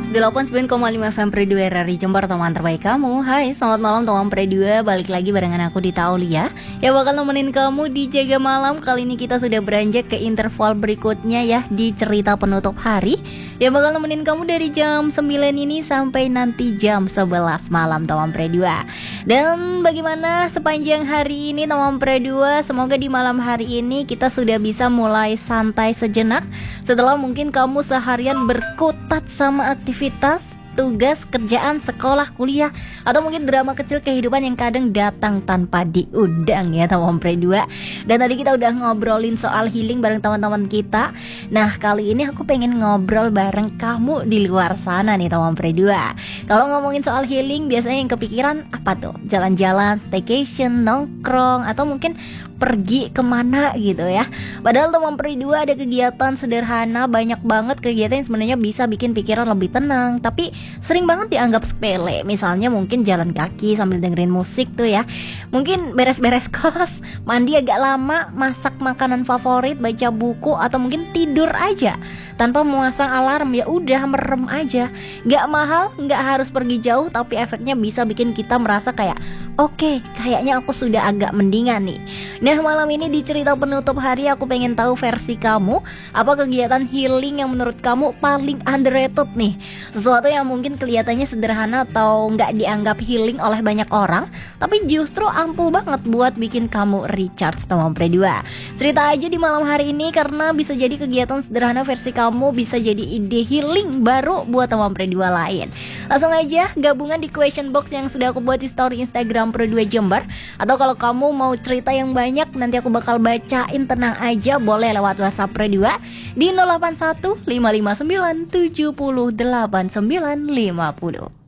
89,5 FM Pre2 RRI Jember, teman terbaik kamu. Hai, selamat malam teman Pre2. Balik lagi barengan aku di Taulia yang bakal nemenin kamu di Jaga Malam. Kali ini kita sudah beranjak ke interval berikutnya ya, di cerita penutup hari yang bakal nemenin kamu dari jam 9 ini sampai nanti jam 11 malam teman Pre2. Dan bagaimana sepanjang hari ini teman Pre2? Semoga di malam hari ini kita sudah bisa mulai santai sejenak setelah mungkin kamu seharian berkutat sama aktivitas, tugas, kerjaan, sekolah, kuliah, atau mungkin drama kecil kehidupan yang kadang datang tanpa diundang ya teman Pre2. Dan tadi kita udah ngobrolin soal healing bareng teman-teman kita. Nah kali ini aku pengen ngobrol bareng kamu di luar sana nih teman Pre2. Kalau ngomongin soal healing biasanya yang kepikiran apa tuh? Jalan-jalan, staycation, nongkrong, atau mungkin pergi kemana gitu ya. Padahal teman Pre2 ada kegiatan sederhana, banyak banget kegiatan yang sebenarnya bisa bikin pikiran lebih tenang, tapi sering banget dianggap sepele. Misalnya mungkin jalan kaki sambil dengerin musik tuh ya, mungkin beres-beres kos, mandi agak lama, masak makanan favorit, baca buku, atau mungkin tidur aja tanpa memasang alarm. Ya udah merem aja. Gak mahal, gak harus pergi jauh, tapi efeknya bisa bikin kita merasa kayak oke, kayaknya aku sudah agak mendingan nih. Nah malam ini di cerita penutup hari aku pengen tahu versi kamu. Apa kegiatan healing yang menurut kamu paling underrated nih? Sesuatu yang mungkin kelihatannya sederhana atau nggak dianggap healing oleh banyak orang, tapi justru ampuh banget buat bikin kamu recharge teman Pre2. Cerita aja di malam hari ini, karena bisa jadi kegiatan sederhana versi kamu bisa jadi ide healing baru buat teman Pre2 lain. Langsung aja gabungan di question box yang sudah aku buat di story Instagram Pre2 Jember. Atau kalau kamu mau cerita yang banyak, nanti aku bakal bacain, tenang aja, boleh lewat WhatsApp Pre2 di 081 559 70 89 50.